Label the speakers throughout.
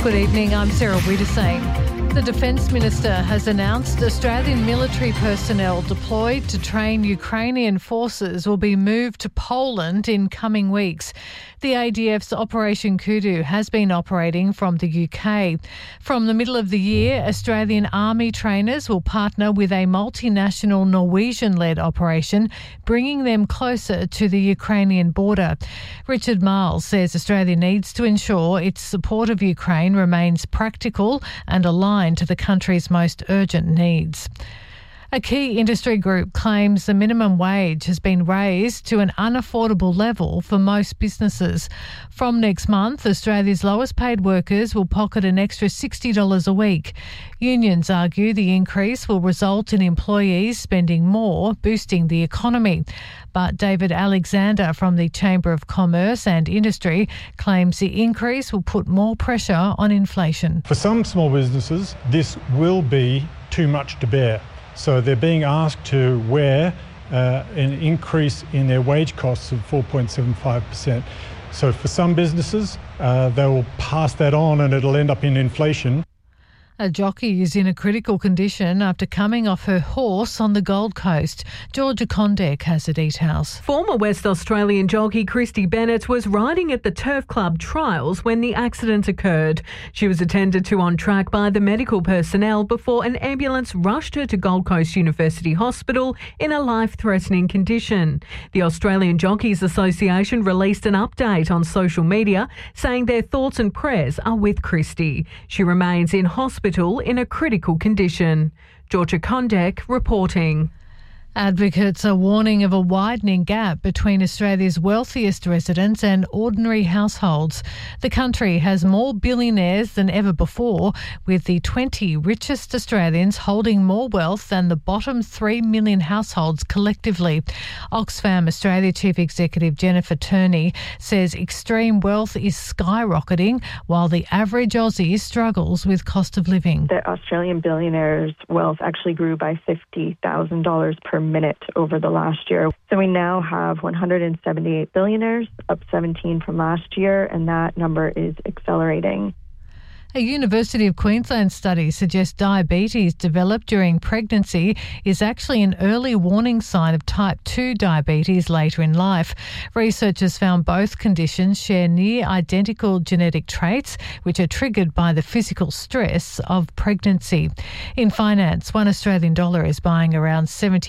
Speaker 1: Good evening, I'm Sarah Wiedersame. The Defence Minister has announced Australian military personnel deployed to train Ukrainian forces will be moved to Poland in coming weeks. The ADF's Operation Kudu has been operating from the UK. From the middle of the year, Australian Army trainers will partner with a multinational Norwegian-led operation, bringing them closer to the Ukrainian border. Richard Marles says Australia needs to ensure its support of Ukraine remains practical and aligned to the country's most urgent needs. A key industry group claims the minimum wage has been raised to an unaffordable level for most businesses. From next month, Australia's lowest paid workers will pocket an extra $60 a week. Unions argue the increase will result in employees spending more, boosting the economy. But David Alexander from the Chamber of Commerce and Industry claims the increase will put more pressure on inflation.
Speaker 2: For some small businesses, this will be too much to bear. So they're being asked to wear an increase in their wage costs of 4.75%. So for some businesses, they will pass that on and it'll end up in inflation.
Speaker 1: A jockey is in a critical condition after coming off her horse on the Gold Coast. Georgia Condek has the details.
Speaker 3: Former West Australian jockey Christy Bennett was riding at the Turf Club trials when the accident occurred. She was attended to on track by the medical personnel before an ambulance rushed her to Gold Coast University Hospital in a life-threatening condition. The Australian Jockeys Association released an update on social media saying their thoughts and prayers are with Christy. She remains in hospital in a critical condition. Georgia Condek reporting.
Speaker 1: Advocates are warning of a widening gap between Australia's wealthiest residents and ordinary households. The country has more billionaires than ever before, with the 20 richest Australians holding more wealth than the bottom 3 million households collectively. Oxfam Australia Chief Executive Jennifer Turney says extreme wealth is skyrocketing while the average Aussie struggles with cost of living.
Speaker 4: The Australian billionaires' wealth actually grew by $50,000 per minute over the last year. So we now have 178 billionaires, up 17 from last year, and that number is accelerating.
Speaker 1: A University of Queensland study suggests diabetes developed during pregnancy is actually an early warning sign of type 2 diabetes later in life. Researchers found both conditions share near identical genetic traits, which are triggered by the physical stress of pregnancy. In finance, $1 Australian is buying around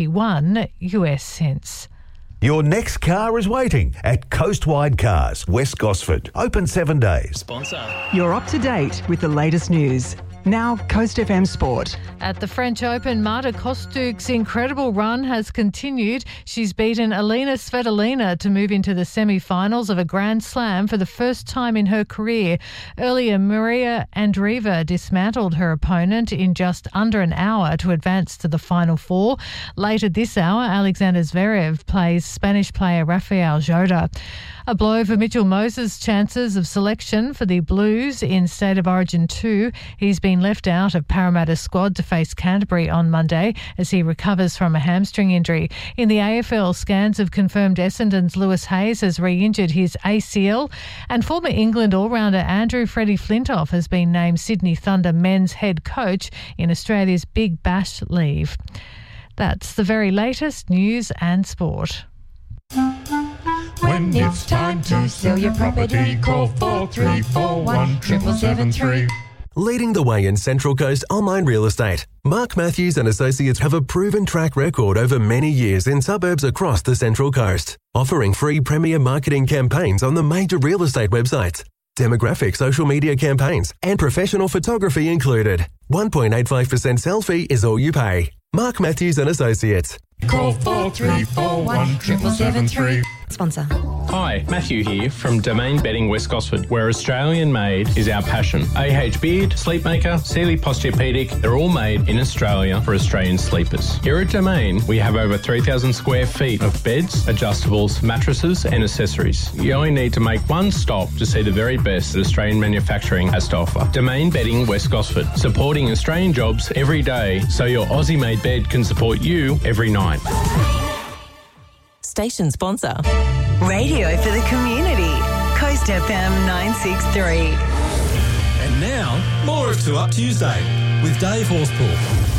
Speaker 1: 71 US cents.
Speaker 5: Your next car is waiting at Coastwide Cars, West Gosford. Open 7 days.
Speaker 6: Sponsor.
Speaker 7: You're up to date with the latest news. Now, Coast FM Sport.
Speaker 1: At the French Open, Marta Kostuk's incredible run has continued. She's beaten Alina Svitolina to move into the semi-finals of a Grand Slam for the first time in her career. Earlier, Maria Andreeva dismantled her opponent in just under an hour to advance to the Final Four. Later this hour, Alexander Zverev plays Spanish player Rafael Jota. A blow for Mitchell Moses' chances of selection for the Blues in State of Origin 2. He's been left out of Parramatta's squad to face Canterbury on Monday as he recovers from a hamstring injury. In the AFL, scans have confirmed Essendon's Lewis Hayes has re-injured his ACL, and former England all-rounder Andrew Freddie Flintoff has been named Sydney Thunder men's head coach in Australia's Big Bash leave. That's the very latest news and sport.
Speaker 8: When it's time to sell your property, call 4341 7773.
Speaker 9: Leading the way in Central Coast online real estate, Mark Matthews and Associates have a proven track record over many years in suburbs across the Central Coast, offering free premier marketing campaigns on the major real estate websites, demographic social media campaigns, and professional photography included. 1.85% sell fee is all you pay. Mark Matthews and Associates.
Speaker 8: Call 4341 7773.
Speaker 6: Sponsor.
Speaker 10: Hi, Matthew here from Domain Bedding West Gosford, where Australian made is our passion. AH Beard, Sleepmaker, Sealy Posturepedic, they're all made in Australia for Australian sleepers. Here at Domain, we have over 3,000 square feet of beds, adjustables, mattresses and accessories. You only need to make one stop to see the very best that Australian manufacturing has to offer. Domain Bedding West Gosford, supporting Australian jobs every day so your Aussie-made bed can support you every night.
Speaker 6: Station sponsor. Radio for the community. Coast FM 963.
Speaker 11: And now,
Speaker 6: Warwick 2 Up Tuesday with Dave Horspool.